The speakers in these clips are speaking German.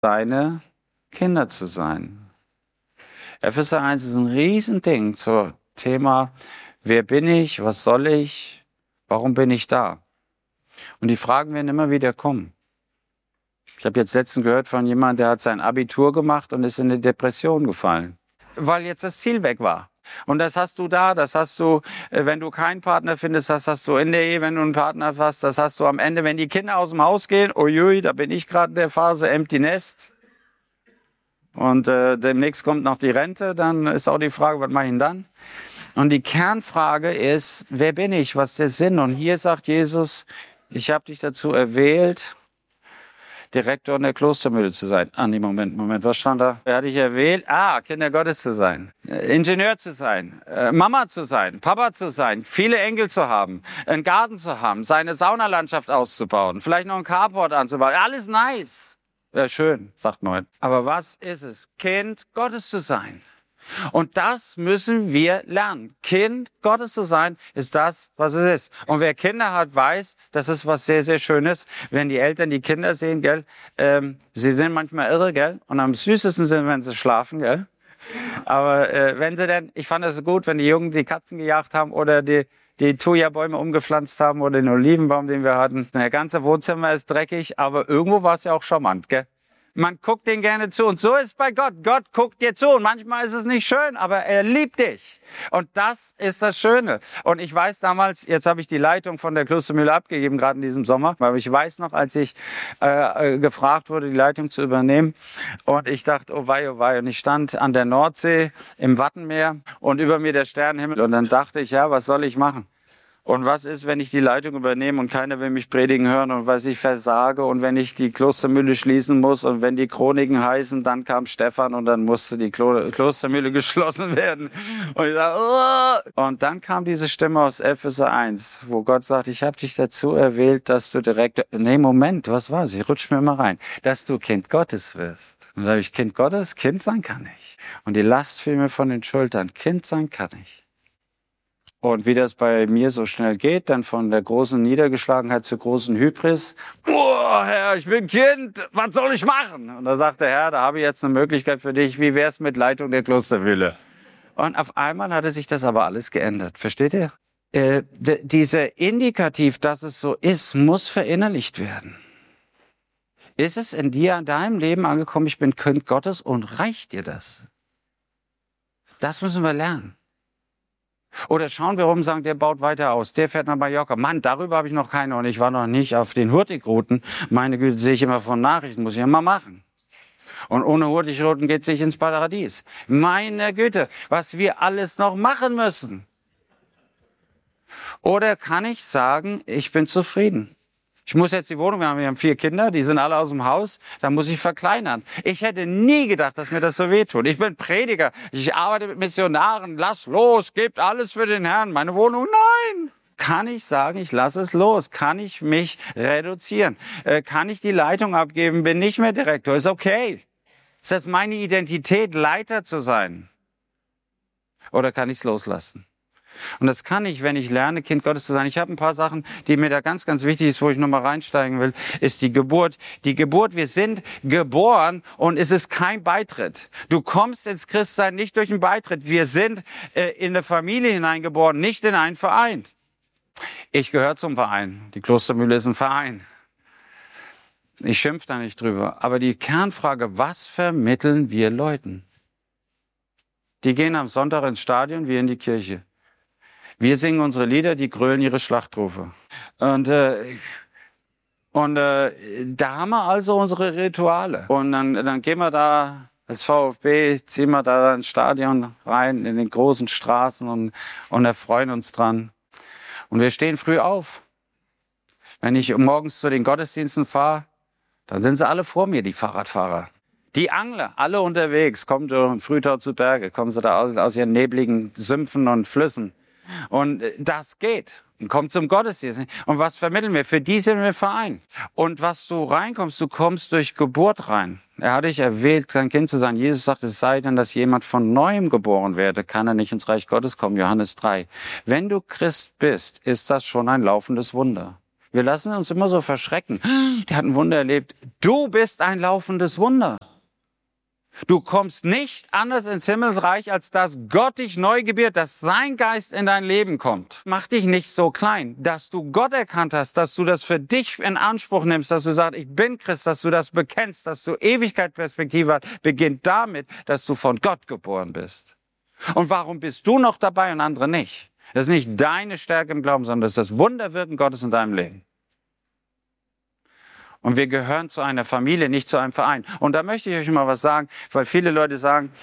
seine Kinder zu sein. Epheser 1 ist ein Riesending zum Thema, wer bin ich, was soll ich, warum bin ich da? Und die Fragen werden immer wieder kommen. Ich habe jetzt letztens gehört von jemandem, der hat sein Abitur gemacht und ist in eine Depression gefallen, weil jetzt das Ziel weg war. Und das hast du da, das hast du, wenn du keinen Partner findest, das hast du in der Ehe, wenn du einen Partner hast, das hast du am Ende, wenn die Kinder aus dem Haus gehen, uiui, da bin ich gerade in der Phase Empty Nest. Und demnächst kommt noch die Rente, dann ist auch die Frage, was mache ich denn dann? Und die Kernfrage ist, wer bin ich, was ist der Sinn? Und hier sagt Jesus, ich habe dich dazu erwählt, Direktor in der Klostermühle zu sein. Nee, Moment, was stand da? Er hat dich erwählt, Kinder Gottes zu sein, Ingenieur zu sein, Mama zu sein, Papa zu sein, viele Enkel zu haben, einen Garten zu haben, seine Saunalandschaft auszubauen, vielleicht noch einen Carport anzubauen. Alles nice. Ja, schön, sagt man. Aber was ist es? Kind Gottes zu sein. Und das müssen wir lernen. Kind Gottes zu sein, ist das, was es ist. Und wer Kinder hat, weiß, das ist was sehr, sehr Schönes. Wenn die Eltern die Kinder sehen, gell, sie sind manchmal irre, gell, und am süßesten sind, wenn sie schlafen, gell. Aber wenn sie denn, ich fand das so gut, wenn die Jungen die Katzen gejagt haben oder die Thuja-Bäume umgepflanzt haben oder den Olivenbaum, den wir hatten. Der ganze Wohnzimmer ist dreckig, aber irgendwo war es ja auch charmant, gell? Man guckt denen gerne zu. Und so ist es bei Gott. Gott guckt dir zu. Und manchmal ist es nicht schön, aber er liebt dich. Und das ist das Schöne. Und ich weiß damals, jetzt habe ich die Leitung von der Klostermühle abgegeben, gerade in diesem Sommer. Aber ich weiß noch, als ich gefragt wurde, die Leitung zu übernehmen. Und ich dachte, oh wei, oh wei. Und ich stand an der Nordsee im Wattenmeer und über mir der Sternenhimmel. Und dann dachte ich, ja, was soll ich machen? Und was ist, wenn ich die Leitung übernehme und keiner will mich predigen hören und was ich versage und wenn ich die Klostermühle schließen muss und wenn die Chroniken heißen, dann kam Stefan und dann musste die Klostermühle geschlossen werden. Und ich sage, oh! Und dann kam diese Stimme aus Epheser 1, wo Gott sagt, ich habe dich dazu erwählt, dass du direkt, nee, Moment, was war's? Ich rutsch mir mal rein, dass du Kind Gottes wirst. Und da habe ich Kind Gottes, Kind sein kann ich. Und die Last fiel mir von den Schultern, Kind sein kann ich. Und wie das bei mir so schnell geht, dann von der großen Niedergeschlagenheit zur großen Hybris. Oh, Herr, ich bin Kind, was soll ich machen? Und da sagt der Herr, da habe ich jetzt eine Möglichkeit für dich, wie wär's mit Leitung der Klostermühle? Und auf einmal hatte sich das aber alles geändert, versteht ihr? Dieser Indikativ, dass es so ist, muss verinnerlicht werden. Ist es in dir, in deinem Leben angekommen, ich bin Kind Gottes und reicht dir das? Das müssen wir lernen. Oder schauen wir rum und sagen, der baut weiter aus, der fährt nach Mallorca. Mann, darüber habe ich noch keine und ich war noch nicht auf den Hurtigruten. Meine Güte, sehe ich immer von Nachrichten, muss ich ja mal machen. Und ohne Hurtigruten geht's nicht ins Paradies. Meine Güte, was wir alles noch machen müssen. Oder kann ich sagen, ich bin zufrieden? Ich muss jetzt die Wohnung, wir haben 4 Kinder, die sind alle aus dem Haus, da muss ich verkleinern. Ich hätte nie gedacht, dass mir das so wehtut. Ich bin Prediger, ich arbeite mit Missionaren, lass los, gebt alles für den Herrn. Meine Wohnung, nein! Kann ich sagen, ich lasse es los? Kann ich mich reduzieren? Kann ich die Leitung abgeben, bin nicht mehr Direktor? Ist okay. Ist das meine Identität, Leiter zu sein? Oder kann ich es loslassen? Und das kann ich, wenn ich lerne, Kind Gottes zu sein. Ich habe ein paar Sachen, die mir da ganz, ganz wichtig ist, wo ich nochmal reinsteigen will, ist die Geburt. Die Geburt, wir sind geboren und es ist kein Beitritt. Du kommst ins Christsein nicht durch einen Beitritt. Wir sind in eine Familie hineingeboren, nicht in einen Verein. Ich gehöre zum Verein. Die Klostermühle ist ein Verein. Ich schimpfe da nicht drüber. Aber die Kernfrage, was vermitteln wir Leuten? Die gehen am Sonntag ins Stadion, wir in die Kirche. Wir singen unsere Lieder, die grölen ihre Schlachtrufe. Und da haben wir also unsere Rituale. Und dann gehen wir da als VfB, ziehen wir da ins Stadion rein, in den großen Straßen und erfreuen uns dran. Und wir stehen früh auf. Wenn ich morgens zu den Gottesdiensten fahre, dann sind sie alle vor mir, die Fahrradfahrer. Die Angler, alle unterwegs, kommen Frühtau zu Berge, kommen sie da aus ihren nebligen Sümpfen und Flüssen. Und das geht. Und kommt zum Gottesdienst. Und was vermitteln wir? Für die sind wir Verein. Und was du reinkommst, du kommst durch Geburt rein. Er hat dich erwählt, sein Kind zu sein. Jesus sagt, es sei denn, dass jemand von Neuem geboren werde, kann er nicht ins Reich Gottes kommen. Johannes 3. Wenn du Christ bist, ist das schon ein laufendes Wunder. Wir lassen uns immer so verschrecken. Der hat ein Wunder erlebt. Du bist ein laufendes Wunder. Du kommst nicht anders ins Himmelreich, als dass Gott dich neu gebiert, dass sein Geist in dein Leben kommt. Mach dich nicht so klein, dass du Gott erkannt hast, dass du das für dich in Anspruch nimmst, dass du sagst, ich bin Christ, dass du das bekennst, dass du Ewigkeitsperspektive hast, beginnt damit, dass du von Gott geboren bist. Und warum bist du noch dabei und andere nicht? Das ist nicht deine Stärke im Glauben, sondern das ist das Wunderwirken Gottes in deinem Leben. Und wir gehören zu einer Familie, nicht zu einem Verein. Und da möchte ich euch mal was sagen, weil viele Leute sagen,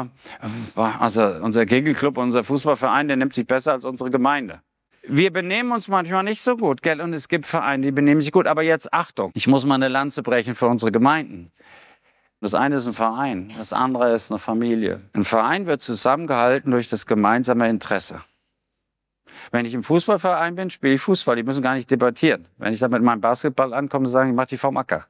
also unser Kegelclub, unser Fußballverein, der nimmt sich besser als unsere Gemeinde. Wir benehmen uns manchmal nicht so gut, gell? Und es gibt Vereine, die benehmen sich gut. Aber jetzt Achtung, ich muss mal eine Lanze brechen für unsere Gemeinden. Das eine ist ein Verein, das andere ist eine Familie. Ein Verein wird zusammengehalten durch das gemeinsame Interesse. Wenn ich im Fußballverein bin, spiele ich Fußball. Die müssen gar nicht debattieren. Wenn ich dann mit meinem Basketball ankomme, sagen ich, mach die vom Acker.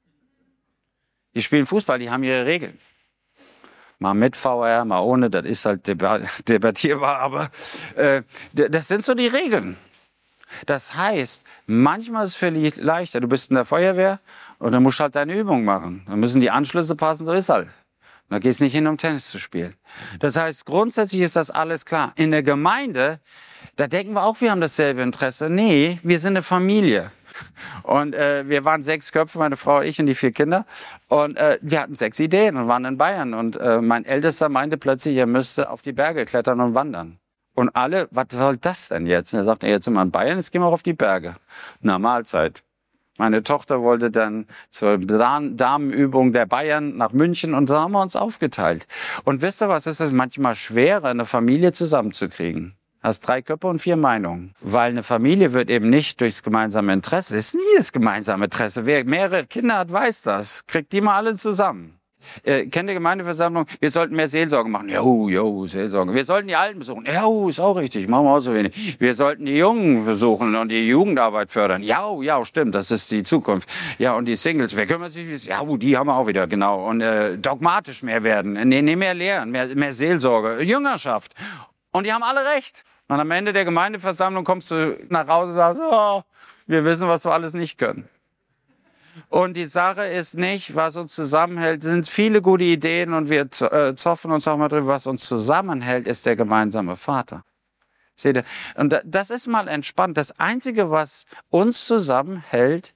Die spielen Fußball, die haben ihre Regeln. Mal mit VR, mal ohne, das ist halt debattierbar, aber das sind so die Regeln. Das heißt, manchmal ist es völlig leichter. Du bist in der Feuerwehr und dann musst du halt deine Übung machen. Dann müssen die Anschlüsse passen, so ist halt. Da gehst du nicht hin, um Tennis zu spielen. Das heißt, grundsätzlich ist das alles klar. In der Gemeinde, da denken wir auch, wir haben dasselbe Interesse. Nee, wir sind eine Familie. Und wir waren 6 Köpfe, meine Frau, ich und die 4 Kinder. Und wir hatten 6 Ideen und waren in Bayern. Und mein Ältester meinte plötzlich, er müsste auf die Berge klettern und wandern. Und alle, was soll das denn jetzt? Und er sagte, jetzt sind wir in Bayern, jetzt gehen wir auch auf die Berge. Na, Mahlzeit. Meine Tochter wollte dann zur Damenübung der Bayern nach München und da haben wir uns aufgeteilt. Und wisst ihr was, es ist manchmal schwerer, eine Familie zusammenzukriegen. Hast 3 Köpfe und 4 Meinungen. Weil eine Familie wird eben nicht durchs gemeinsame Interesse. Es ist nie das gemeinsame Interesse. Wer mehrere Kinder hat, weiß das. Kriegt die mal alle zusammen. Kennt ihr Gemeindeversammlung? Wir sollten mehr Seelsorge machen. Jo, Seelsorge. Wir sollten die Alten besuchen. Jo, ist auch richtig. Machen wir auch so wenig. Wir sollten die Jungen besuchen und die Jugendarbeit fördern. Ja, stimmt. Das ist die Zukunft. Ja, und die Singles. Wer kümmert sich? Ja, die haben wir auch wieder. Genau. Und dogmatisch mehr werden. Nee, mehr Lehren. Mehr Seelsorge. Jüngerschaft. Und die haben alle recht. Und am Ende der Gemeindeversammlung kommst du nach Hause und sagst, oh, wir wissen, was wir alles nicht können. Und die Sache ist nicht, was uns zusammenhält, sind viele gute Ideen und wir zoffen uns auch mal drüber. Was uns zusammenhält, ist der gemeinsame Vater. Seht ihr? Und das ist mal entspannt. Das Einzige, was uns zusammenhält,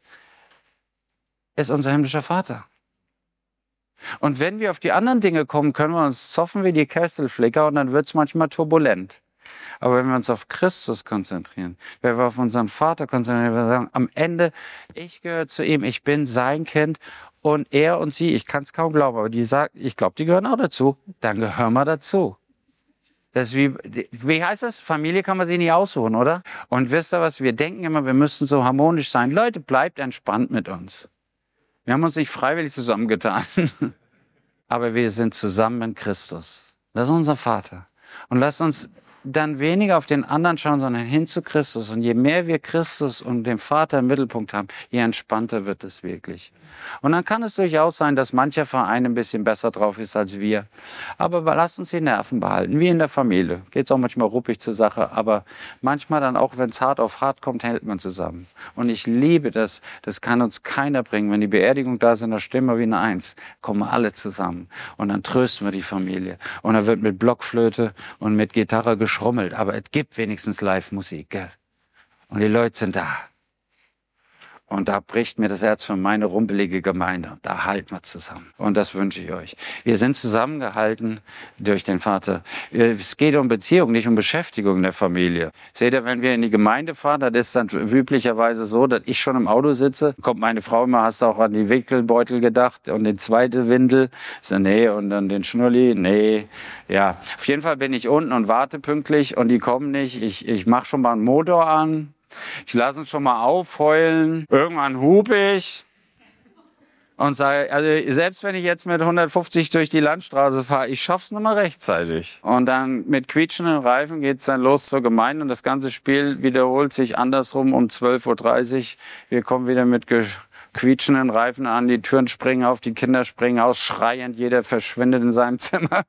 ist unser himmlischer Vater. Und wenn wir auf die anderen Dinge kommen, können wir uns zoffen wie die Kesselflicker und dann wird es manchmal turbulent. Aber wenn wir uns auf Christus konzentrieren, wenn wir auf unseren Vater konzentrieren, wir sagen, am Ende, ich gehöre zu ihm, ich bin sein Kind und er und sie, ich kann es kaum glauben, aber die sagt, ich glaube, die gehören auch dazu, dann gehören wir dazu. Das ist wie heißt das? Familie kann man sich nicht aussuchen, oder? Und wisst ihr was, wir denken immer, wir müssen so harmonisch sein. Leute, bleibt entspannt mit uns. Wir haben uns nicht freiwillig zusammengetan, aber wir sind zusammen in Christus. Das ist unser Vater. Und lasst uns dann weniger auf den anderen schauen, sondern hin zu Christus. Und je mehr wir Christus und den Vater im Mittelpunkt haben, je entspannter wird es wirklich. Und dann kann es durchaus sein, dass mancher Verein ein bisschen besser drauf ist als wir. Aber lasst uns die Nerven behalten, wie in der Familie. Geht es auch manchmal ruppig zur Sache, aber manchmal dann auch, wenn es hart auf hart kommt, hält man zusammen. Und ich liebe das. Das kann uns keiner bringen. Wenn die Beerdigung da ist, in der Stimme wie eine Eins, kommen wir alle zusammen. Und dann trösten wir die Familie. Und dann wird mit Blockflöte und mit Gitarre geschrummelt. Aber es gibt wenigstens Live-Musik, gell? Und die Leute sind da. Und da bricht mir das Herz für meine rumpelige Gemeinde. Da halten wir zusammen. Und das wünsche ich euch. Wir sind zusammengehalten durch den Vater. Es geht um Beziehung, nicht um Beschäftigung in der Familie. Seht ihr, wenn wir in die Gemeinde fahren, das ist dann üblicherweise so, dass ich schon im Auto sitze. Kommt meine Frau immer, hast du auch an die Wickelbeutel gedacht und den zweite Windel? So, nee, und dann den Schnulli? Nee. Ja, auf jeden Fall bin ich unten und warte pünktlich und die kommen nicht. Ich mache schon mal einen Motor an. Ich lasse uns schon mal aufheulen. Irgendwann hupe ich und sage, also selbst wenn ich jetzt mit 150 durch die Landstraße fahre, ich schaff's nicht mal rechtzeitig. Und dann mit quietschenden Reifen geht's dann los zur Gemeinde und das ganze Spiel wiederholt sich andersrum um 12:30 Uhr. Wir kommen wieder mit quietschenden Reifen an, die Türen springen auf, die Kinder springen aus, schreiend, jeder verschwindet in seinem Zimmer.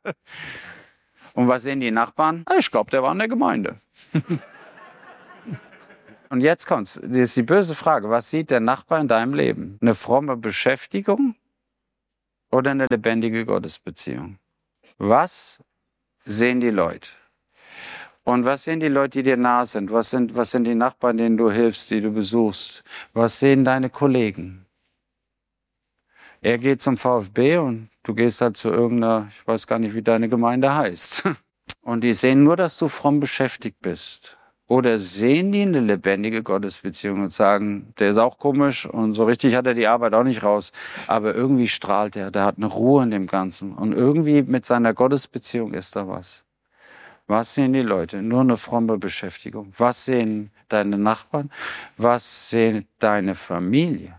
Und was sehen die Nachbarn? Ich glaube, der war in der Gemeinde. Und jetzt kommt's. Das ist die böse Frage. Was sieht der Nachbar in deinem Leben? Eine fromme Beschäftigung oder eine lebendige Gottesbeziehung? Was sehen die Leute? Und was sehen die Leute, die dir nahe sind? Was sind die Nachbarn, denen du hilfst, die du besuchst? Was sehen deine Kollegen? Er geht zum VfB und du gehst halt zu irgendeiner, ich weiß gar nicht, wie deine Gemeinde heißt. Und die sehen nur, dass du fromm beschäftigt bist. Oder sehen die eine lebendige Gottesbeziehung und sagen, der ist auch komisch und so richtig hat er die Arbeit auch nicht raus. Aber irgendwie strahlt er, der hat eine Ruhe in dem Ganzen. Und irgendwie mit seiner Gottesbeziehung ist da was. Was sehen die Leute? Nur eine fromme Beschäftigung. Was sehen deine Nachbarn? Was sehen deine Familie?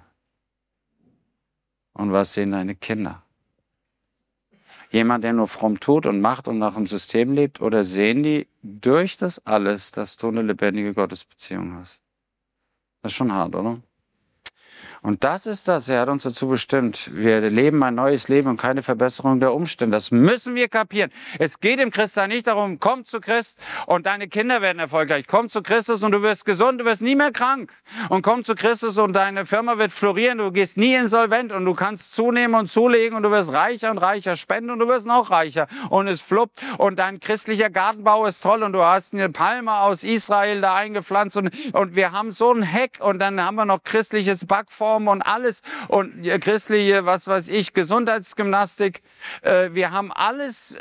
Und was sehen deine Kinder? Jemand, der nur fromm tut und macht und nach dem System lebt? Oder sehen die durch das alles, dass du eine lebendige Gottesbeziehung hast? Das ist schon hart, oder? Und das ist das, er hat uns dazu bestimmt. Wir leben ein neues Leben und keine Verbesserung der Umstände. Das müssen wir kapieren. Es geht im Christsein nicht darum, komm zu Christ und deine Kinder werden erfolgreich. Komm zu Christus und du wirst gesund, du wirst nie mehr krank. Und komm zu Christus und deine Firma wird florieren, du gehst nie insolvent und du kannst zunehmen und zulegen und du wirst reicher und reicher spenden und du wirst noch reicher. Und es fluppt und dein christlicher Gartenbau ist toll und du hast eine Palme aus Israel da eingepflanzt und wir haben so ein Heck und dann haben wir noch christliches Backform und alles und christliche, was weiß ich, Gesundheitsgymnastik. Wir haben alles,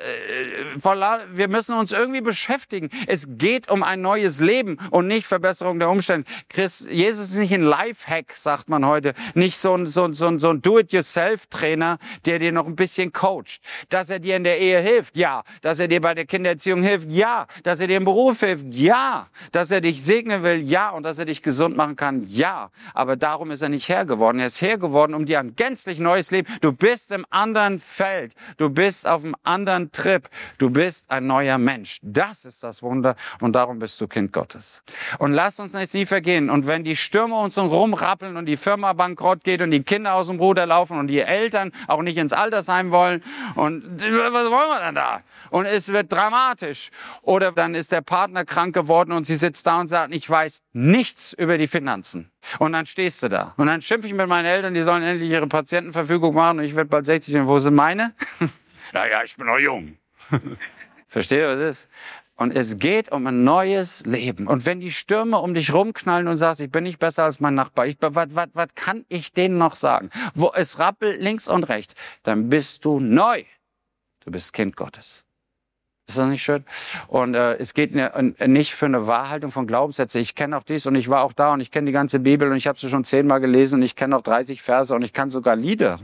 wir müssen uns irgendwie beschäftigen. Es geht um ein neues Leben und nicht Verbesserung der Umstände. Jesus ist nicht ein Lifehack, sagt man heute, nicht so ein Do-it-yourself-Trainer, der dir noch ein bisschen coacht. Dass er dir in der Ehe hilft, ja. Dass er dir bei der Kindererziehung hilft, ja. Dass er dir im Beruf hilft, ja. Dass er dich segnen will, ja. Und dass er dich gesund machen kann, ja. Aber darum ist er nicht Herr geworden. Er ist Herr geworden, um dir ein gänzlich neues Leben. Du bist im anderen Feld. Du bist auf einem anderen Trip. Du bist ein neuer Mensch. Das ist das Wunder und darum bist du Kind Gottes. Und lass uns nicht nie vergehen. Und wenn die Stürme uns rumrappeln und die Firma bankrott geht und die Kinder aus dem Ruder laufen und die Eltern auch nicht ins Altersheim wollen und was wollen wir denn da? Und es wird dramatisch. Oder dann ist der Partner krank geworden und sie sitzt da und sagt, ich weiß nichts über die Finanzen. Und dann stehst du da. Und dann schimpfe ich mit meinen Eltern, die sollen endlich ihre Patientenverfügung machen und ich werde bald 60. Und wo sind meine? Naja, ich bin noch jung. Versteht ihr, was es ist? Und es geht um ein neues Leben. Und wenn die Stürme um dich rumknallen und sagst, ich bin nicht besser als mein Nachbar, was kann ich denen noch sagen? Wo es rappelt links und rechts, dann bist du neu. Du bist Kind Gottes. Ist das nicht schön? Und es geht nicht für eine Wahrhaltung von Glaubenssätzen. Ich kenne auch dies und ich war auch da und ich kenne die ganze Bibel und ich habe sie schon 10-mal gelesen und ich kenne auch 30 Verse und ich kann sogar Lieder.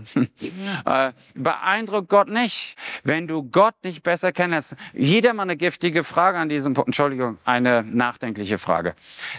Beeindruckt Gott nicht, wenn du Gott nicht besser kennst. Jeder mal eine giftige Frage an diesem Punkt. Entschuldigung, eine nachdenkliche Frage.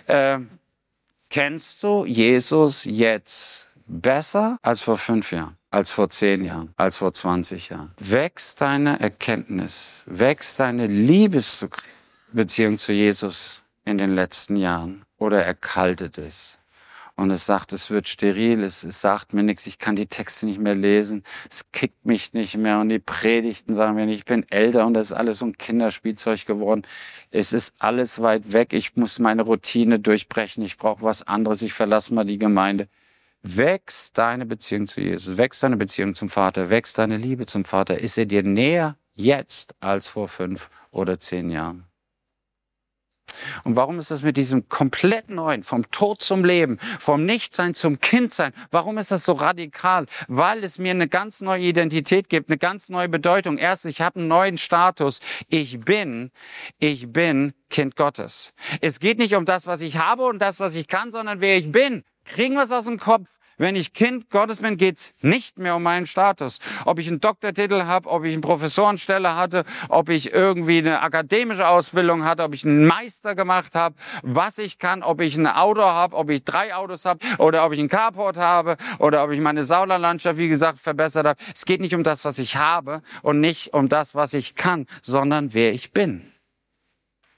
Kennst du Jesus jetzt besser als vor 5 Jahren? Als vor 10 Jahren, als vor 20 Jahren. Wächst deine Erkenntnis, wächst deine Liebesbeziehung zu Jesus in den letzten Jahren oder erkaltet es? Und es sagt, es wird steril, es sagt mir nichts, ich kann die Texte nicht mehr lesen, es kickt mich nicht mehr und die Predigten sagen mir nicht, ich bin älter und das ist alles so ein Kinderspielzeug geworden. Es ist alles weit weg, ich muss meine Routine durchbrechen, ich brauche was anderes, ich verlasse mal die Gemeinde. Wächst deine Beziehung zu Jesus, wächst deine Beziehung zum Vater, wächst deine Liebe zum Vater. Ist er dir näher jetzt als vor 5 oder 10 Jahren? Und warum ist das mit diesem komplett neuen, vom Tod zum Leben, vom Nichtsein zum Kindsein, warum ist das so radikal? Weil es mir eine ganz neue Identität gibt, eine ganz neue Bedeutung. Erstens, ich habe einen neuen Status. Ich bin Kind Gottes. Es geht nicht um das, was ich habe und das, was ich kann, sondern wer ich bin. Kriegen wir es aus dem Kopf. Wenn ich Kind Gottes bin, geht's nicht mehr um meinen Status. Ob ich einen Doktortitel habe, ob ich eine Professorenstelle hatte, ob ich irgendwie eine akademische Ausbildung hatte, ob ich einen Meister gemacht habe, was ich kann, ob ich ein Auto habe, ob ich 3 Autos habe oder ob ich einen Carport habe oder ob ich meine Sauerlandlandschaft, wie gesagt, verbessert habe. Es geht nicht um das, was ich habe und nicht um das, was ich kann, sondern wer ich bin.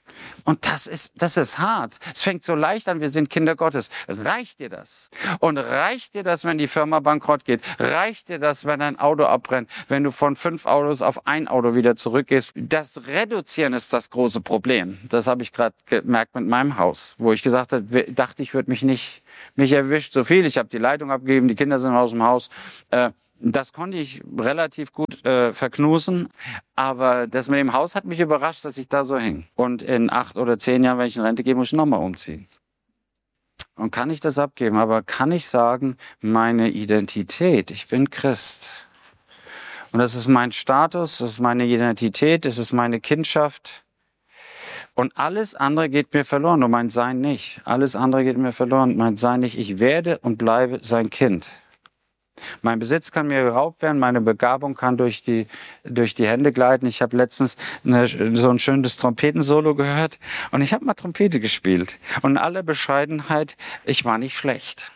Und das ist hart. Es fängt so leicht an, wir sind Kinder Gottes. Reicht dir das? Und reicht dir das, wenn die Firma bankrott geht? Reicht dir das, wenn dein Auto abbrennt? Wenn du von 5 Autos auf ein Auto wieder zurückgehst? Das Reduzieren ist das große Problem. Das habe ich gerade gemerkt mit meinem Haus, wo ich gesagt habe, dachte ich, würde mich erwischt so viel. Ich habe die Leitung abgegeben, die Kinder sind aus dem Haus. Das konnte ich relativ gut verknusen, aber das mit dem Haus hat mich überrascht, dass ich da so hänge. Und in 8 oder 10 Jahren, wenn ich in Rente gehe, muss ich nochmal umziehen. Und kann ich das abgeben? Aber kann ich sagen, meine Identität, ich bin Christ. Und das ist mein Status, das ist meine Identität, das ist meine Kindschaft. Und alles andere geht mir verloren und mein Sein nicht. Alles andere geht mir verloren, mein Sein nicht. Ich werde und bleibe sein Kind. Mein Besitz kann mir geraubt werden, meine Begabung kann durch die Hände gleiten. Ich habe letztens so ein schönes Trompetensolo gehört und ich habe mal Trompete gespielt. Und in aller Bescheidenheit, ich war nicht schlecht.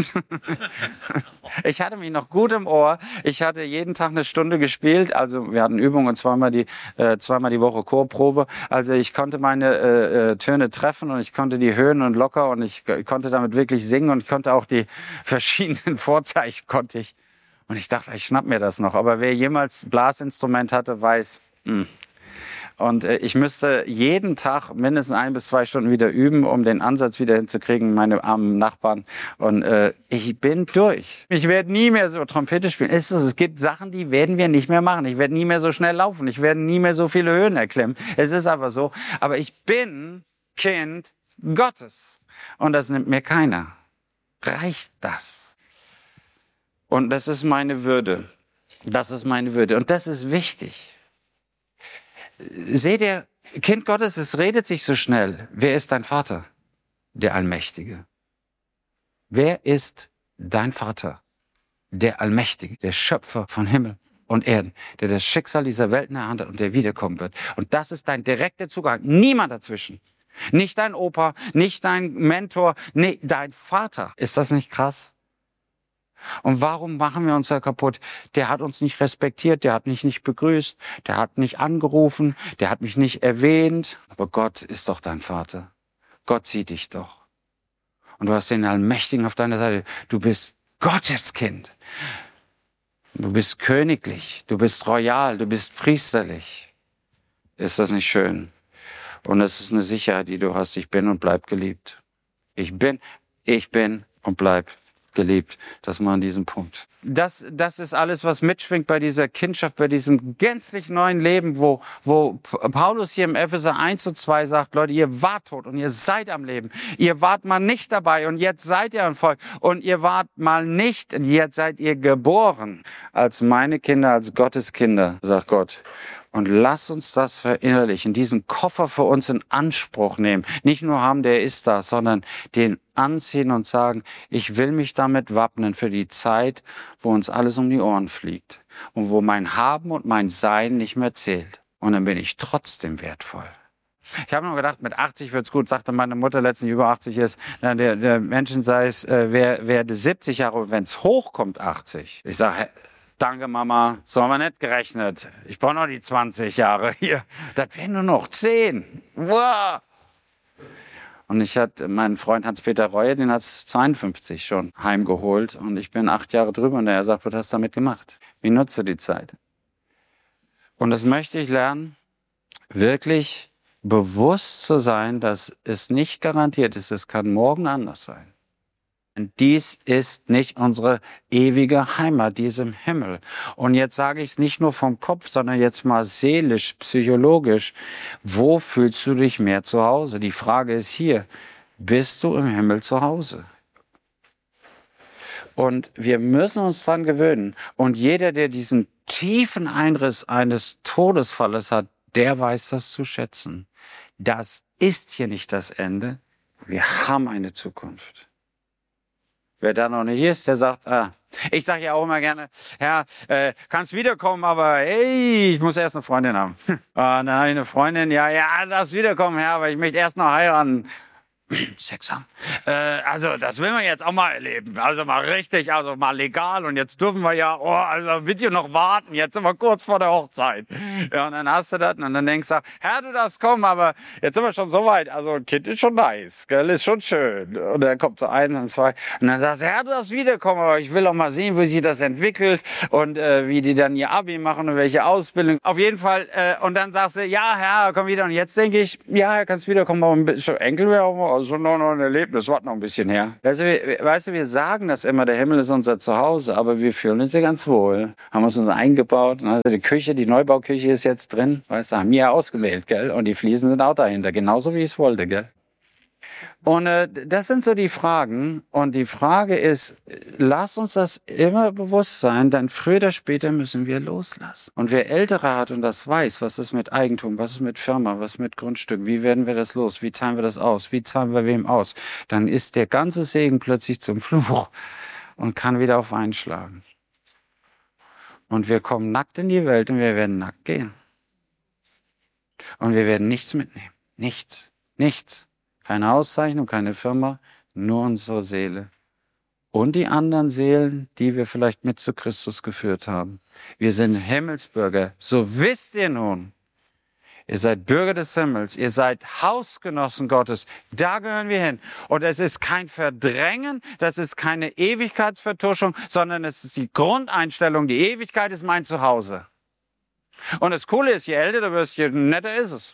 Ich hatte mich noch gut im Ohr. Ich hatte jeden Tag eine Stunde gespielt. Also wir hatten Übungen und zweimal die Woche Chorprobe. Also ich konnte meine Töne treffen und ich konnte die Höhen und locker und ich konnte damit wirklich singen und ich konnte auch die verschiedenen Vorzeichen konnte ich. Und ich dachte, ich schnapp mir das noch. Aber wer jemals Blasinstrument hatte, weiß, Und ich müsste jeden Tag mindestens 1 bis 2 Stunden wieder üben, um den Ansatz wieder hinzukriegen, meine armen Nachbarn. Und ich bin durch. Ich werde nie mehr so Trompete spielen. Es gibt Sachen, die werden wir nicht mehr machen. Ich werde nie mehr so schnell laufen. Ich werde nie mehr so viele Höhen erklimmen. Es ist einfach so. Aber ich bin Kind Gottes. Und das nimmt mir keiner. Reicht das? Und das ist meine Würde. Das ist meine Würde. Und das ist wichtig. Seht ihr, Kind Gottes, es redet sich so schnell. Wer ist dein Vater? Der Allmächtige. Wer ist dein Vater? Der Allmächtige, der Schöpfer von Himmel und Erden, der das Schicksal dieser Welt in der Hand hat und der wiederkommen wird. Und das ist dein direkter Zugang. Niemand dazwischen. Nicht dein Opa, nicht dein Mentor, nee, dein Vater. Ist das nicht krass? Und warum machen wir uns da kaputt? Der hat uns nicht respektiert, der hat mich nicht begrüßt, der hat nicht angerufen, der hat mich nicht erwähnt. Aber Gott ist doch dein Vater. Gott sieht dich doch. Und du hast den Allmächtigen auf deiner Seite. Du bist Gottes Kind. Du bist königlich, du bist royal, du bist priesterlich. Ist das nicht schön? Und es ist eine Sicherheit, die du hast. Ich bin und bleib geliebt. Ich bin und bleib geliebt. Das mal an diesem Punkt. Das ist alles, was mitschwingt bei dieser Kindschaft, bei diesem gänzlich neuen Leben, wo Paulus hier im Epheser 1 und 2 sagt, Leute, ihr wart tot und ihr seid am Leben. Ihr wart mal nicht dabei und jetzt seid ihr ein Volk. Und ihr wart mal nicht, und jetzt seid ihr geboren als meine Kinder, als Gottes Kinder, sagt Gott. Und lass uns das verinnerlichen, diesen Koffer für uns in Anspruch nehmen. Nicht nur haben, der ist da, sondern den anziehen und sagen, ich will mich damit wappnen für die Zeit, wo uns alles um die Ohren fliegt und wo mein Haben und mein Sein nicht mehr zählt. Und dann bin ich trotzdem wertvoll. Ich habe nur gedacht, mit 80 wird's gut, sagte meine Mutter letztens, die über 80 ist. Der Menschen sei es, werde 70 Jahre, wenn's hochkommt, 80. Ich sage, danke Mama, so haben wir nicht gerechnet. Ich brauche noch die 20 Jahre hier. Das wären nur noch 10. Wow. Und meinen Freund Hans-Peter Reue, den hat's 52 schon heimgeholt. Und ich bin 8 Jahre drüber und er sagt, was hast du damit gemacht? Wie nutzt du die Zeit? Und das möchte ich lernen, wirklich bewusst zu sein, dass es nicht garantiert ist, es kann morgen anders sein. Dies ist nicht unsere ewige Heimat, die ist im Himmel. Und jetzt sage ich es nicht nur vom Kopf, sondern jetzt mal seelisch, psychologisch. Wo fühlst du dich mehr zu Hause? Die Frage ist hier, bist du im Himmel zu Hause? Und wir müssen uns dran gewöhnen. Und jeder, der diesen tiefen Einriss eines Todesfalles hat, der weiß das zu schätzen. Das ist hier nicht das Ende. Wir haben eine Zukunft. Wer da noch nicht ist, der sagt, ich sage ja auch immer gerne, Herr, kannst wiederkommen, aber hey, ich muss erst eine Freundin haben. Und dann habe ich eine Freundin, ja, das wiederkommen, Herr, aber ich möchte erst noch heiraten. Sex haben. Also das will man jetzt auch mal erleben. Also mal richtig, also mal legal. Und jetzt dürfen wir ja, also bitte noch warten. Jetzt sind wir kurz vor der Hochzeit. Ja, und dann hast du das und dann denkst du, Herr, du darfst kommen, aber jetzt sind wir schon so weit. Also ein Kind ist schon nice, gell, ist schon schön. Und dann kommt so eins und zwei. Und dann sagst du, Herr, du darfst wiederkommen, aber ich will auch mal sehen, wie sich das entwickelt und wie die dann ihr Abi machen und welche Ausbildung. Auf jeden Fall. Und dann sagst du, ja, Herr, komm wieder. Und jetzt denke ich, ja, Herr, kannst wiederkommen, aber ein bisschen Enkel wäre auch mal. Also noch ein Erlebnis, wartet noch ein bisschen her. Also, weißt du, wir sagen das immer, der Himmel ist unser Zuhause, aber wir fühlen uns ja ganz wohl. Haben uns eingebaut. Also die Küche, die Neubauküche ist jetzt drin. Weißt du, haben wir ja ausgewählt, gell? Und die Fliesen sind auch dahinter, genauso wie ich es wollte, gell? Und das sind so die Fragen. Und die Frage ist, lass uns das immer bewusst sein, denn früher oder später müssen wir loslassen. Und wer Ältere hat und das weiß, was ist mit Eigentum, was ist mit Firma, was ist mit Grundstück, wie werden wir das los, wie teilen wir das aus, wie zahlen wir wem aus, dann ist der ganze Segen plötzlich zum Fluch und kann wieder auf einschlagen. Und wir kommen nackt in die Welt und wir werden nackt gehen. Und wir werden nichts mitnehmen. Nichts. Nichts. Keine Auszeichnung, keine Firma, nur unsere Seele. Und die anderen Seelen, die wir vielleicht mit zu Christus geführt haben. Wir sind Himmelsbürger. So wisst ihr nun. Ihr seid Bürger des Himmels. Ihr seid Hausgenossen Gottes. Da gehören wir hin. Und es ist kein Verdrängen, das ist keine Ewigkeitsvertuschung, sondern es ist die Grundeinstellung. Die Ewigkeit ist mein Zuhause. Und das Coole ist, je älter du wirst, je netter ist es.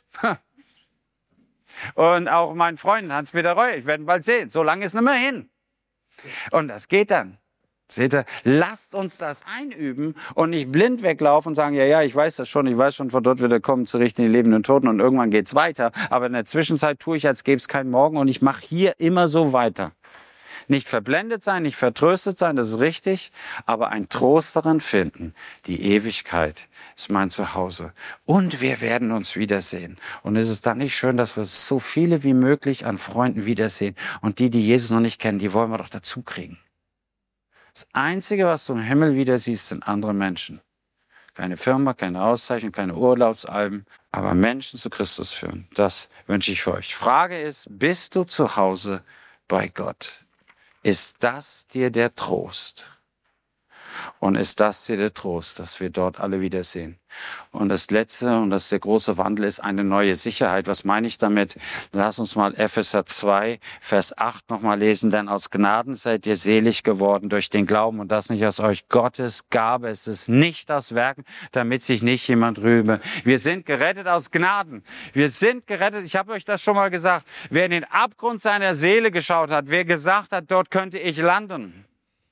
Und auch mein Freund Hans-Peter Reu, ich werde ihn bald sehen. So lange ist nicht mehr hin. Und das geht dann. Seht ihr, lasst uns das einüben und nicht blind weglaufen und sagen, ja, ich weiß das schon, ich weiß schon, von dort wird er kommen, zu richten die Lebenden und Toten und irgendwann geht's weiter. Aber in der Zwischenzeit tue ich, als gäbe es keinen Morgen und ich mache hier immer so weiter. Nicht verblendet sein, nicht vertröstet sein, das ist richtig, aber ein Trost darin finden. Die Ewigkeit ist mein Zuhause. Und wir werden uns wiedersehen. Und es ist dann nicht schön, dass wir so viele wie möglich an Freunden wiedersehen. Und die Jesus noch nicht kennen, die wollen wir doch dazu kriegen. Das Einzige, was du im Himmel wieder siehst, sind andere Menschen. Keine Firma, keine Auszeichnung, keine Urlaubsalben, aber Menschen zu Christus führen. Das wünsche ich für euch. Frage ist, bist du zu Hause bei Gott? Ist das dir der Trost? Und ist das dir der Trost, dass wir dort alle wiedersehen? Und das Letzte, und das ist der große Wandel, ist eine neue Sicherheit. Was meine ich damit? Lass uns mal Epheser 2, Vers 8 nochmal lesen. Denn aus Gnaden seid ihr selig geworden durch den Glauben und das nicht aus euch. Gottes Gabe, es ist nicht aus Werken, damit sich nicht jemand rühme. Wir sind gerettet aus Gnaden. Wir sind gerettet. Ich habe euch das schon mal gesagt. Wer in den Abgrund seiner Seele geschaut hat, wer gesagt hat, dort könnte ich landen.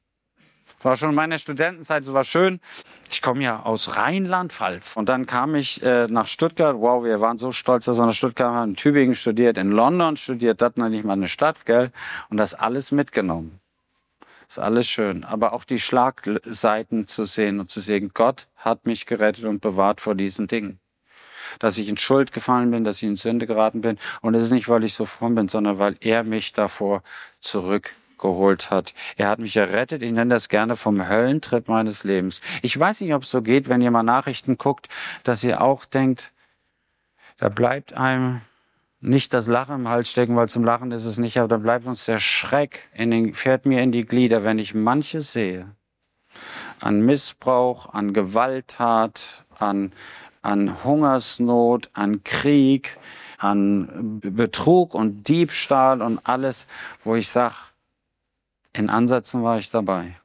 Das war schon in meiner Studentenzeit, das war schön. Ich komme ja aus Rheinland-Pfalz. Und dann kam ich nach Stuttgart. Wow, wir waren so stolz, dass wir nach Stuttgart haben. In Tübingen studiert, in London studiert. Das ist nicht mal eine Stadt, gell? Und das alles mitgenommen. Das ist alles schön. Aber auch die Schlagseiten zu sehen und zu sehen, Gott hat mich gerettet und bewahrt vor diesen Dingen. Dass ich in Schuld gefallen bin, dass ich in Sünde geraten bin. Und es ist nicht, weil ich so fromm bin, sondern weil er mich davor zurückgeholt hat. Er hat mich errettet. Ich nenne das gerne vom Höllentritt meines Lebens. Ich weiß nicht, ob es so geht, wenn ihr mal Nachrichten guckt, dass ihr auch denkt, da bleibt einem nicht das Lachen im Hals stecken, weil zum Lachen ist es nicht, aber da bleibt uns der Schreck, fährt mir in die Glieder, wenn ich manches sehe. An Missbrauch, an Gewalttat, an Hungersnot, an Krieg, an Betrug und Diebstahl und alles, wo ich sage, in Ansätzen war ich dabei.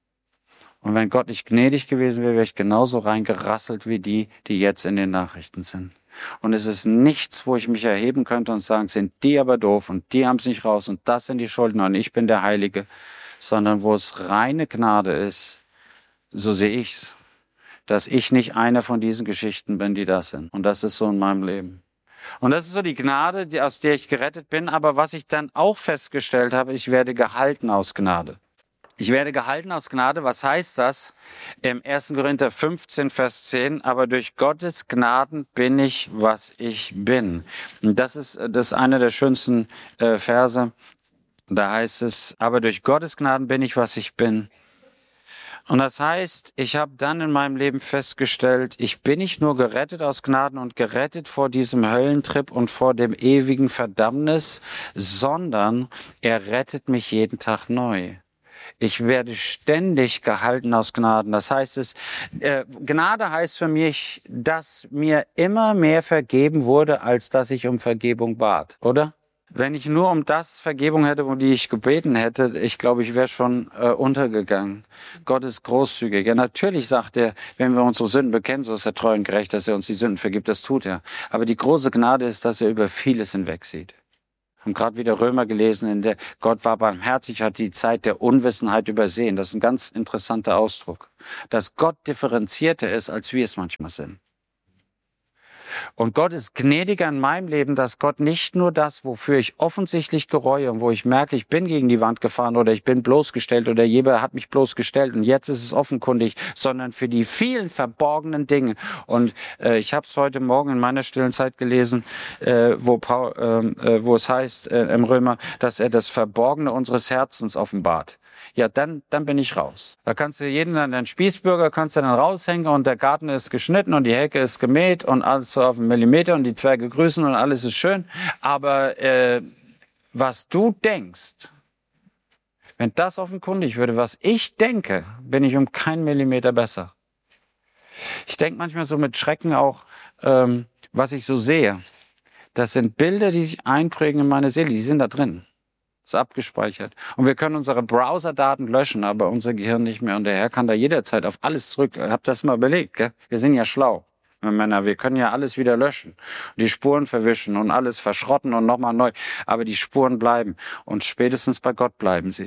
Und wenn Gott nicht gnädig gewesen wäre, wäre ich genauso reingerasselt wie die jetzt in den Nachrichten sind. Und es ist nichts, wo ich mich erheben könnte und sagen, sind die aber doof und die haben es nicht raus und das sind die Schuldner und ich bin der Heilige, sondern wo es reine Gnade ist, so sehe ich's, dass ich nicht einer von diesen Geschichten bin, die da sind. Und das ist so in meinem Leben. Und das ist so die Gnade, aus der ich gerettet bin. Aber was ich dann auch festgestellt habe, ich werde gehalten aus Gnade. Ich werde gehalten aus Gnade. Was heißt das? Im 1. Korinther 15, Vers 10. Aber durch Gottes Gnaden bin ich, was ich bin. Und das ist einer der schönsten Verse. Da heißt es, aber durch Gottes Gnaden bin ich, was ich bin. Und das heißt, ich habe dann in meinem Leben festgestellt, ich bin nicht nur gerettet aus Gnaden und gerettet vor diesem Höllentrip und vor dem ewigen Verdammnis, sondern er rettet mich jeden Tag neu. Ich werde ständig gehalten aus Gnaden. Das heißt, Gnade heißt für mich, dass mir immer mehr vergeben wurde, als dass ich um Vergebung bat, oder? Wenn ich nur um das Vergebung hätte, um die ich gebeten hätte, ich glaube, ich wäre schon untergegangen. Gott ist großzügig. Ja, natürlich sagt er, wenn wir unsere Sünden bekennen, so ist er treu und gerecht, dass er uns die Sünden vergibt. Das tut er. Aber die große Gnade ist, dass er über vieles hinwegsieht. Wir haben gerade wieder Römer gelesen, in der Gott war barmherzig, hat die Zeit der Unwissenheit übersehen. Das ist ein ganz interessanter Ausdruck. Dass Gott differenzierter ist, als wir es manchmal sind. Und Gott ist gnädiger in meinem Leben, dass Gott nicht nur das, wofür ich offensichtlich gereue und wo ich merke, ich bin gegen die Wand gefahren oder ich bin bloßgestellt oder jemand hat mich bloßgestellt und jetzt ist es offenkundig, sondern für die vielen verborgenen Dinge. Und ich habe es heute Morgen in meiner stillen Zeit gelesen, wo es heißt im Römer, dass er das Verborgene unseres Herzens offenbart. Ja, dann bin ich raus. Da kannst du deinen Spießbürger kannst du dann raushängen und der Garten ist geschnitten und die Hecke ist gemäht und alles so auf einen Millimeter und die Zwerge grüßen und alles ist schön. Aber was du denkst, wenn das offenkundig würde, was ich denke, bin ich um keinen Millimeter besser. Ich denke manchmal so mit Schrecken auch, was ich so sehe. Das sind Bilder, die sich einprägen in meine Seele, die sind da drin. Ist abgespeichert. Und wir können unsere Browserdaten löschen, aber unser Gehirn nicht mehr. Und der Herr kann da jederzeit auf alles zurück. Habt das mal überlegt, gell? Wir sind ja schlau, wir Männer. Wir können ja alles wieder löschen. Die Spuren verwischen und alles verschrotten und nochmal neu. Aber die Spuren bleiben. Und spätestens bei Gott bleiben sie.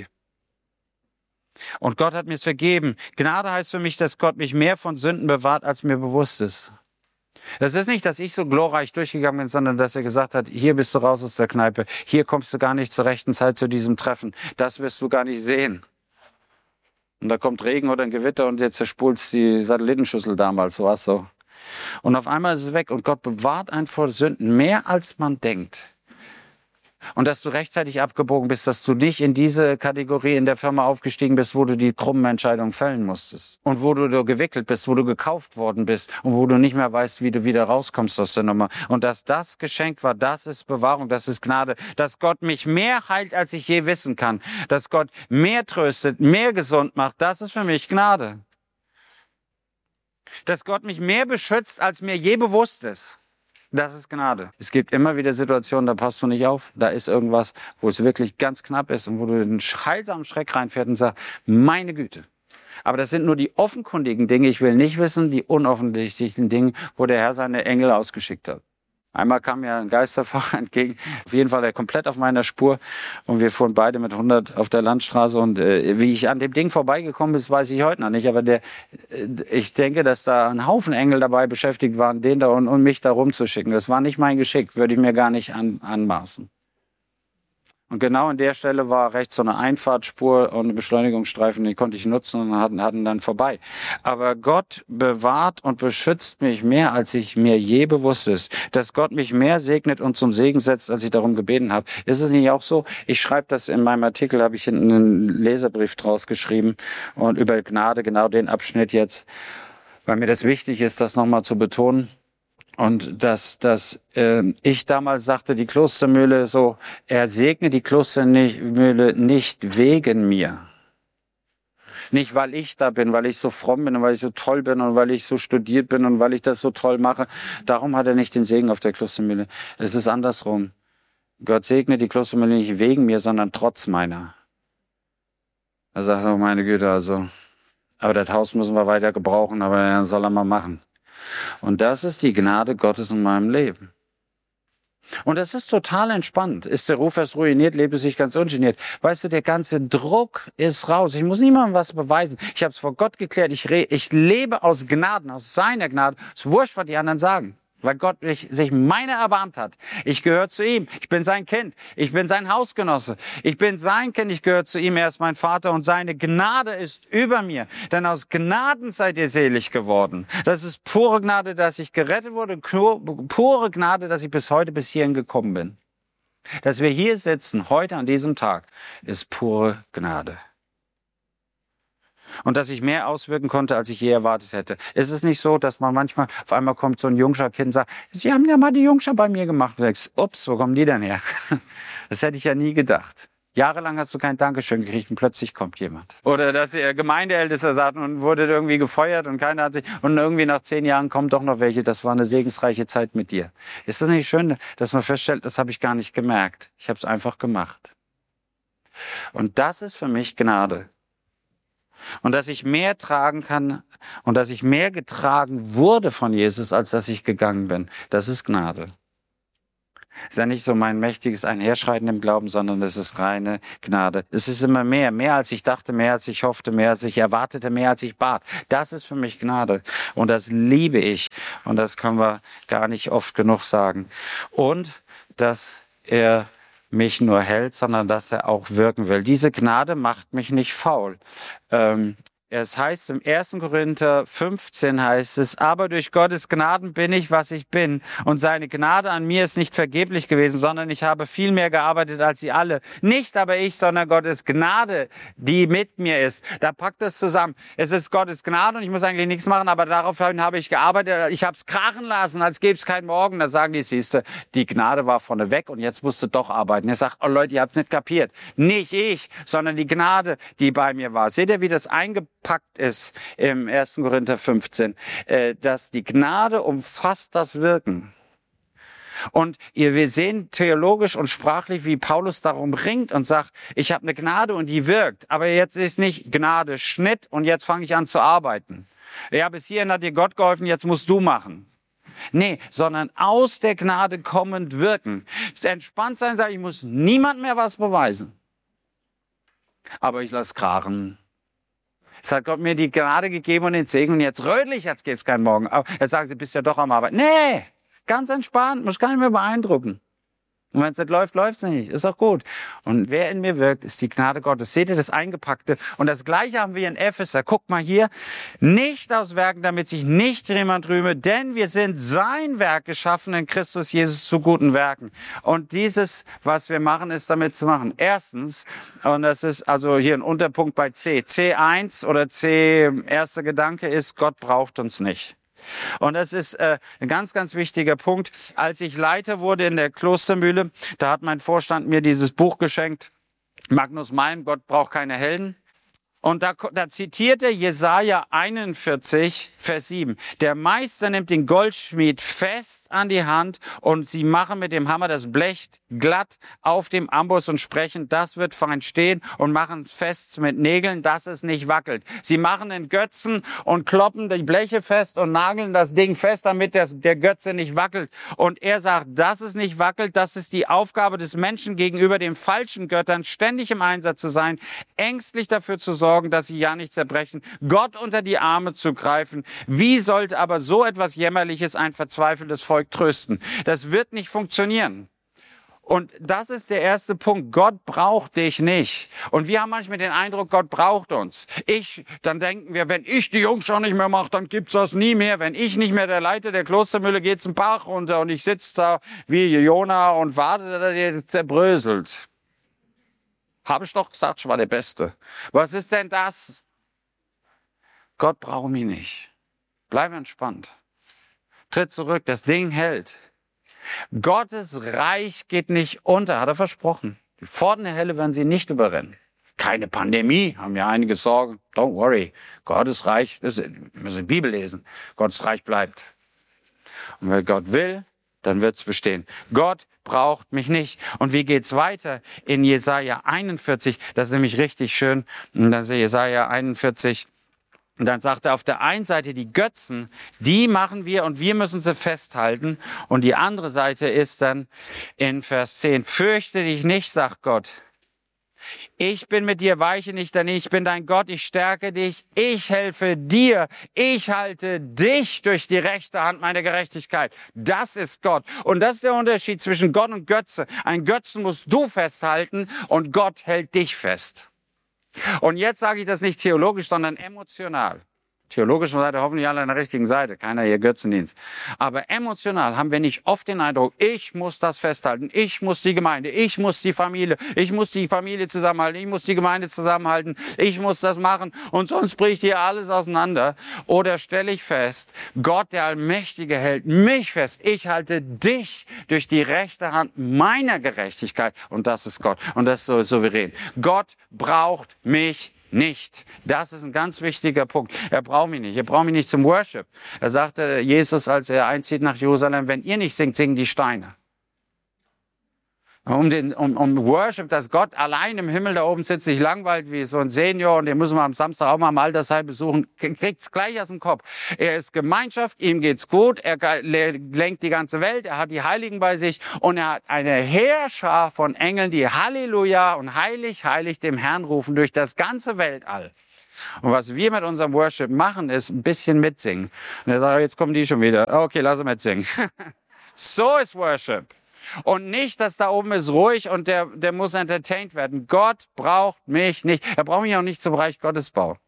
Und Gott hat mir es vergeben. Gnade heißt für mich, dass Gott mich mehr von Sünden bewahrt, als mir bewusst ist. Das ist nicht, dass ich so glorreich durchgegangen bin, sondern dass er gesagt hat, hier bist du raus aus der Kneipe, hier kommst du gar nicht zur rechten Zeit zu diesem Treffen, das wirst du gar nicht sehen. Und da kommt Regen oder ein Gewitter und jetzt zerspulst die Satellitenschüssel damals, so was so. Und auf einmal ist es weg und Gott bewahrt einen vor Sünden, mehr als man denkt. Und dass du rechtzeitig abgebogen bist, dass du nicht in diese Kategorie in der Firma aufgestiegen bist, wo du die krummen Entscheidungen fällen musstest. Und wo du gewickelt bist, wo du gekauft worden bist und wo du nicht mehr weißt, wie du wieder rauskommst aus der Nummer. Und dass das geschenkt war, das ist Bewahrung, das ist Gnade. Dass Gott mich mehr heilt, als ich je wissen kann. Dass Gott mehr tröstet, mehr gesund macht, das ist für mich Gnade. Dass Gott mich mehr beschützt, als mir je bewusst ist. Das ist Gnade. Es gibt immer wieder Situationen, da passt du nicht auf. Da ist irgendwas, wo es wirklich ganz knapp ist und wo du den heilsamen Schreck reinfährst und sagst, meine Güte. Aber das sind nur die offenkundigen Dinge. Ich will nicht wissen, die unoffensichtlichen Dinge, wo der Herr seine Engel ausgeschickt hat. Einmal kam mir ein Geisterfahrer entgegen, auf jeden Fall komplett auf meiner Spur und wir fuhren beide mit 100 auf der Landstraße und wie ich an dem Ding vorbeigekommen bin, weiß ich heute noch nicht, aber ich denke, dass da ein Haufen Engel dabei beschäftigt waren, den da und mich da rumzuschicken. Das war nicht mein Geschick, würde ich mir gar nicht anmaßen. Und genau an der Stelle war rechts so eine Einfahrtspur und eine Beschleunigungsstreifen, die konnte ich nutzen und hatten dann vorbei. Aber Gott bewahrt und beschützt mich mehr, als ich mir je bewusst ist. Dass Gott mich mehr segnet und zum Segen setzt, als ich darum gebeten habe. Ist es nicht auch so? Ich schreibe das in meinem Artikel, habe ich hinten einen Leserbrief draus geschrieben und über Gnade, genau den Abschnitt jetzt, weil mir das wichtig ist, das nochmal zu betonen. Und dass ich damals sagte, die Klostermühle so, er segne die Klostermühle nicht wegen mir. Nicht, weil ich da bin, weil ich so fromm bin und weil ich so toll bin und weil ich so studiert bin und weil ich das so toll mache. Darum hat er nicht den Segen auf der Klostermühle. Es ist andersrum. Gott segne die Klostermühle nicht wegen mir, sondern trotz meiner. Er sagt, oh meine Güte, also, aber das Haus müssen wir weiter gebrauchen, aber er soll er mal machen. Und das ist die Gnade Gottes in meinem Leben. Und das ist total entspannt. Ist der Ruf erst ruiniert, lebt es sich ganz ungeniert. Weißt du, der ganze Druck ist raus. Ich muss niemandem was beweisen. Ich habe es vor Gott geklärt. Ich lebe aus Gnaden, aus seiner Gnade. Es ist wurscht, was die anderen sagen. Weil Gott sich meiner erbarmt hat. Ich gehöre zu ihm. Ich bin sein Kind. Ich bin sein Hausgenosse. Ich bin sein Kind. Ich gehöre zu ihm. Er ist mein Vater und seine Gnade ist über mir. Denn aus Gnaden seid ihr selig geworden. Das ist pure Gnade, dass ich gerettet wurde. Pure Gnade, dass ich bis heute bis hierhin gekommen bin. Dass wir hier sitzen, heute an diesem Tag, ist pure Gnade. Und dass ich mehr auswirken konnte, als ich je erwartet hätte. Ist es nicht so, dass man manchmal, auf einmal kommt so ein Jungscher-Kind und sagt, Sie haben ja mal die Jungscher bei mir gemacht. Und du denkst, ups, wo kommen die denn her? Das hätte ich ja nie gedacht. Jahrelang hast du kein Dankeschön gekriegt und plötzlich kommt jemand. Oder dass der Gemeindeältester sagt und wurde irgendwie gefeuert und keiner hat sich, und irgendwie nach 10 Jahren kommen doch noch welche, das war eine segensreiche Zeit mit dir. Ist das nicht schön, dass man feststellt, das habe ich gar nicht gemerkt. Ich habe es einfach gemacht. Und das ist für mich Gnade. Und dass ich mehr tragen kann und dass ich mehr getragen wurde von Jesus, als dass ich gegangen bin, das ist Gnade. Ist ja nicht so mein mächtiges Einherschreiten im Glauben, sondern es ist reine Gnade. Es ist immer mehr als ich dachte, mehr als ich hoffte, mehr als ich erwartete, mehr als ich bat. Das ist für mich Gnade und das liebe ich und das können wir gar nicht oft genug sagen. Und dass er mich nur hält, sondern dass er auch wirken will. Diese Gnade macht mich nicht faul. Es heißt im 1. Korinther 15 heißt es, aber durch Gottes Gnaden bin ich, was ich bin. Und seine Gnade an mir ist nicht vergeblich gewesen, sondern ich habe viel mehr gearbeitet als sie alle. Nicht aber ich, sondern Gottes Gnade, die mit mir ist. Da packt es zusammen. Es ist Gottes Gnade und ich muss eigentlich nichts machen, aber daraufhin habe ich gearbeitet. Ich habe es krachen lassen, als gäbe es keinen Morgen. Da sagen die, siehste, die Gnade war vorne weg und jetzt musst du doch arbeiten. Er sagt, oh Leute, ihr habt es nicht kapiert. Nicht ich, sondern die Gnade, die bei mir war. Seht ihr, wie das eingepackt ist im 1. Korinther 15, dass die Gnade umfasst das Wirken. Und wir sehen theologisch und sprachlich, wie Paulus darum ringt und sagt, ich habe eine Gnade und die wirkt, aber jetzt ist nicht Gnade Schnitt und jetzt fange ich an zu arbeiten. Ja, bis hierhin hat dir Gott geholfen, jetzt musst du machen. Nee, sondern aus der Gnade kommend wirken. Entspannt sein, sagt, ich muss niemand mehr was beweisen. Aber ich lasse krachen. Es hat Gott mir die Gnade gegeben und den Segen und jetzt rötlich, jetzt gibt's keinen Morgen. Aber er sagt, du bist ja doch am Arbeiten. Nee, ganz entspannt, muss gar nicht mehr beeindrucken. Und wenn es nicht läuft, läuft's nicht. Ist auch gut. Und wer in mir wirkt, ist die Gnade Gottes. Seht ihr das Eingepackte? Und das Gleiche haben wir in Epheser. Guckt mal hier. Nicht aus Werken, damit sich nicht jemand rühme, denn wir sind sein Werk geschaffen in Christus Jesus zu guten Werken. Und dieses, was wir machen, ist damit zu machen. Erstens, und das ist also hier ein Unterpunkt bei C. C1 oder C, erster Gedanke ist, Gott braucht uns nicht. Und das ist ein ganz, ganz wichtiger Punkt. Als ich Leiter wurde in der Klostermühle, da hat mein Vorstand mir dieses Buch geschenkt, Magnus Malm, Gott braucht keine Helden. Und da zitiert er Jesaja 41, Vers 7. Der Meister nimmt den Goldschmied fest an die Hand und sie machen mit dem Hammer das Blech glatt auf dem Amboss und sprechen, das wird fein stehen und machen fest mit Nägeln, dass es nicht wackelt. Sie machen den Götzen und kloppen die Bleche fest und nageln das Ding fest, damit der Götze nicht wackelt. Und er sagt, dass es nicht wackelt, das ist die Aufgabe des Menschen gegenüber den falschen Göttern, ständig im Einsatz zu sein, ängstlich dafür zu sorgen, dass sie ja nicht zerbrechen, Gott unter die Arme zu greifen. Wie sollte aber so etwas Jämmerliches ein verzweifeltes Volk trösten? Das wird nicht funktionieren. Und das ist der erste Punkt. Gott braucht dich nicht. Und wir haben manchmal den Eindruck, Gott braucht uns. Dann denken wir, wenn ich die Jungs schon nicht mehr mache, dann gibt's das nie mehr. Wenn ich nicht mehr der Leiter der Klostermühle, geht's einen Bach runter und ich sitze da wie Jona und warte, dass der zerbröselt. Habe ich doch gesagt, ich war der Beste. Was ist denn das? Gott braucht mich nicht. Bleib entspannt. Tritt zurück, das Ding hält. Gottes Reich geht nicht unter, hat er versprochen. Die Pforten der Hölle werden sie nicht überrennen. Keine Pandemie, haben ja einige Sorgen. Don't worry. Gottes Reich, wir müssen die Bibel lesen. Gottes Reich bleibt. Und wenn Gott will, dann wird's bestehen. Gott braucht mich nicht. Und wie geht's weiter? In Jesaja 41, das ist nämlich richtig schön. Und dann ist Jesaja 41. Und dann sagt er auf der einen Seite, die Götzen, die machen wir und wir müssen sie festhalten. Und die andere Seite ist dann in Vers 10, fürchte dich nicht, sagt Gott. Ich bin mit dir, weiche nicht, denn ich bin dein Gott, ich stärke dich, ich helfe dir, ich halte dich durch die rechte Hand meiner Gerechtigkeit. Das ist Gott. Und das ist der Unterschied zwischen Gott und Götze. Ein Götzen musst du festhalten und Gott hält dich fest. Und jetzt sage ich das nicht theologisch, sondern emotional. Theologisch seid ihr hoffentlich alle an der richtigen Seite, keiner hier Götzendienst. Aber emotional haben wir nicht oft den Eindruck, ich muss das festhalten, ich muss die Gemeinde, ich muss die Familie zusammenhalten, ich muss die Gemeinde zusammenhalten, ich muss das machen und sonst bricht hier alles auseinander. Oder stelle ich fest, Gott, der Allmächtige, hält mich fest, ich halte dich durch die rechte Hand meiner Gerechtigkeit und das ist Gott und das ist so souverän. Gott braucht mich nicht. Das ist ein ganz wichtiger Punkt. Er braucht mich nicht. Er braucht mich nicht zum Worship. Er sagte Jesus, als er einzieht nach Jerusalem, wenn ihr nicht singt, singen die Steine. Um Worship, dass Gott allein im Himmel da oben sitzt, sich langweilt wie so ein Senior und den müssen wir am Samstag auch mal im Altersheim besuchen, kriegt's gleich aus dem Kopf. Er ist Gemeinschaft, ihm geht's gut, er lenkt die ganze Welt, er hat die Heiligen bei sich und er hat eine Heerschar von Engeln, die Halleluja und heilig, heilig dem Herrn rufen durch das ganze Weltall. Und was wir mit unserem Worship machen, ist ein bisschen mitsingen. Und er sagt, jetzt kommen die schon wieder. Okay, lass uns mitsingen. So ist Worship. Und nicht, dass da oben ist ruhig und der muss entertained werden. Gott braucht mich nicht. Er braucht mich auch nicht zum Reich Gottesbau.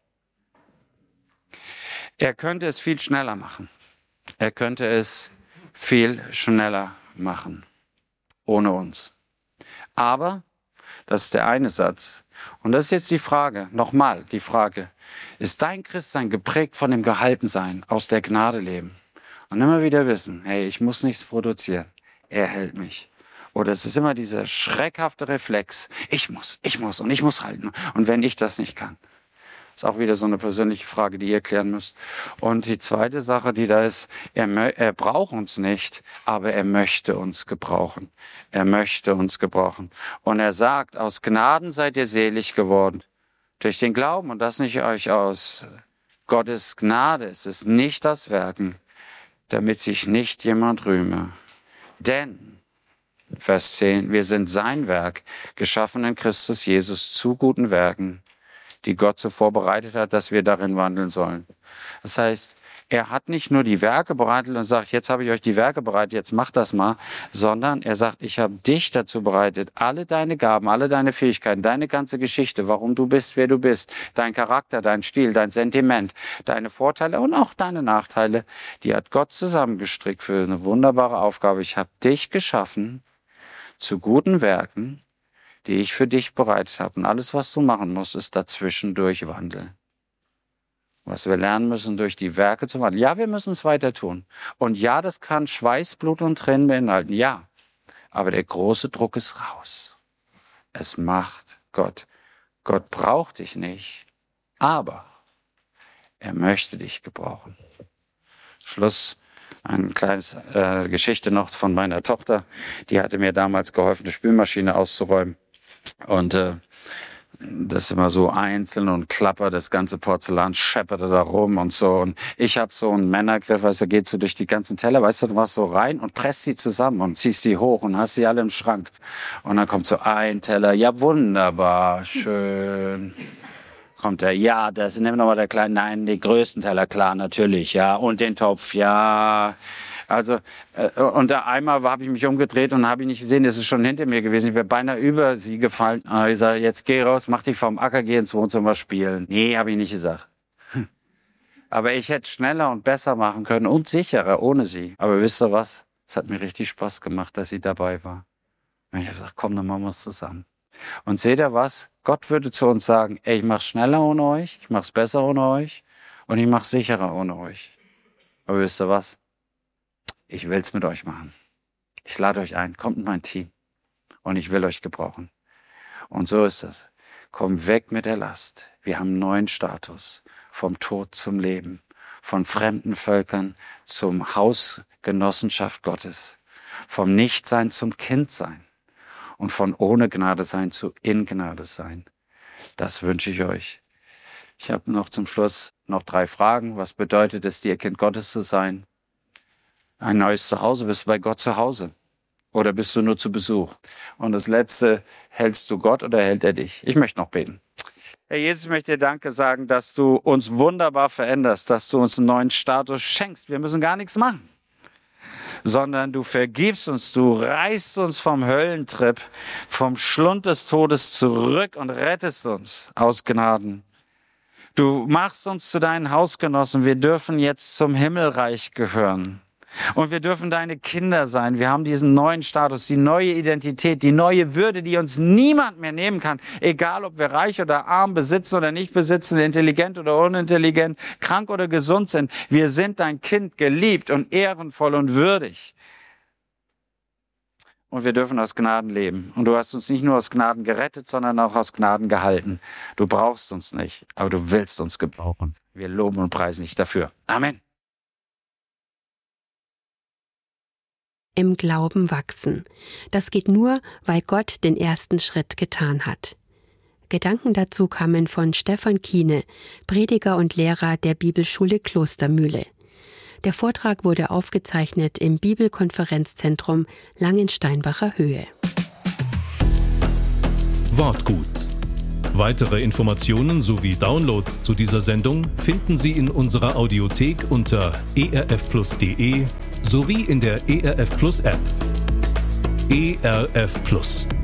Er könnte es viel schneller machen. Er könnte es viel schneller machen. Ohne uns. Aber, das ist der eine Satz. Und das ist jetzt die Frage, nochmal die Frage. Ist dein Christsein geprägt von dem Gehaltensein, aus der Gnade leben? Und immer wieder wissen, hey, ich muss nichts produzieren. Er hält mich. Oder es ist immer dieser schreckhafte Reflex. Ich muss und ich muss halten. Und wenn ich das nicht kann. Ist auch wieder so eine persönliche Frage, die ihr klären müsst. Und die zweite Sache, die da ist, er braucht uns nicht, aber er möchte uns gebrauchen. Er möchte uns gebrauchen. Und er sagt, aus Gnaden seid ihr selig geworden. Durch den Glauben und das nicht euch aus Gottes Gnade. Es ist nicht das Werken, damit sich nicht jemand rühme. Denn, Vers 10, wir sind sein Werk, geschaffen in Christus Jesus zu guten Werken, die Gott so vorbereitet hat, dass wir darin wandeln sollen. Das heißt, er hat nicht nur die Werke bereitet und sagt, jetzt habe ich euch die Werke bereitet, jetzt macht das mal, sondern er sagt, ich habe dich dazu bereitet, alle deine Gaben, alle deine Fähigkeiten, deine ganze Geschichte, warum du bist, wer du bist, dein Charakter, dein Stil, dein Sentiment, deine Vorteile und auch deine Nachteile, die hat Gott zusammengestrickt für eine wunderbare Aufgabe. Ich habe dich geschaffen zu guten Werken, die ich für dich bereitet habe. Und alles, was du machen musst, ist dazwischen durchwandeln. Was wir lernen müssen, durch die Werke zu wandeln. Ja, wir müssen es weiter tun. Und ja, das kann Schweiß, Blut und Tränen beinhalten. Ja, aber der große Druck ist raus. Es macht Gott. Gott braucht dich nicht, aber er möchte dich gebrauchen. Schluss, eine kleine Geschichte noch von meiner Tochter. Die hatte mir damals geholfen, eine Spülmaschine auszuräumen. Und das ist immer so einzeln und klappert, das ganze Porzellan schepperte da rum und so. Und ich habe so einen Männergriff, weißt du, geht so durch die ganzen Teller, weißt du machst so rein und presst sie zusammen und ziehst sie hoch und hast sie alle im Schrank. Und dann kommt so ein Teller, ja wunderbar, schön. Kommt der, ja, das nimm nochmal der kleine, nein, die größten Teller, klar, natürlich, ja. Und den Topf, ja. Also, und da einmal habe ich mich umgedreht und habe ich nicht gesehen, das ist schon hinter mir gewesen. Ich wäre beinahe über sie gefallen. Ich sage, jetzt geh raus, mach dich vom Acker, geh ins Wohnzimmer spielen. Nee, habe ich nicht gesagt. Aber ich hätte schneller und besser machen können und sicherer ohne sie. Aber wisst ihr was? Es hat mir richtig Spaß gemacht, dass sie dabei war. Und ich habe gesagt, komm, dann machen wir es zusammen. Und seht ihr was? Gott würde zu uns sagen, ey, ich mach's schneller ohne euch, ich mach's besser ohne euch und ich mach's sicherer ohne euch. Aber wisst ihr was? Ich will's mit euch machen. Ich lade euch ein, kommt in mein Team und ich will euch gebrauchen. Und so ist das. Komm weg mit der Last. Wir haben einen neuen Status. Vom Tod zum Leben. Von fremden Völkern zum Hausgenossenschaft Gottes. Vom Nichtsein zum Kindsein. Und von ohne Gnade sein zu in Gnade sein. Das wünsche ich euch. Ich habe noch zum Schluss noch 3 Fragen. Was bedeutet es, dir Kind Gottes zu sein? Ein neues Zuhause. Bist du bei Gott zu Hause? Oder bist du nur zu Besuch? Und das Letzte, hältst du Gott oder hält er dich? Ich möchte noch beten. Herr Jesus, ich möchte dir Danke sagen, dass du uns wunderbar veränderst, dass du uns einen neuen Status schenkst. Wir müssen gar nichts machen. Sondern du vergibst uns, du reißt uns vom Höllentrip, vom Schlund des Todes zurück und rettest uns aus Gnaden. Du machst uns zu deinen Hausgenossen. Wir dürfen jetzt zum Himmelreich gehören. Und wir dürfen deine Kinder sein. Wir haben diesen neuen Status, die neue Identität, die neue Würde, die uns niemand mehr nehmen kann. Egal, ob wir reich oder arm, besitzen oder nicht besitzen, intelligent oder unintelligent, krank oder gesund sind. Wir sind dein Kind, geliebt und ehrenvoll und würdig. Und wir dürfen aus Gnaden leben. Und du hast uns nicht nur aus Gnaden gerettet, sondern auch aus Gnaden gehalten. Du brauchst uns nicht, aber du willst uns gebrauchen. Wir loben und preisen dich dafür. Amen. Im Glauben wachsen. Das geht nur, weil Gott den ersten Schritt getan hat. Gedanken dazu kamen von Stefan Kiene, Prediger und Lehrer der Bibelschule Klostermühle. Der Vortrag wurde aufgezeichnet im Bibelkonferenzzentrum Langensteinbacher Höhe. Wortgut. Weitere Informationen sowie Downloads zu dieser Sendung finden Sie in unserer Audiothek unter erfplus.de sowie in der ERF Plus App. ERF Plus.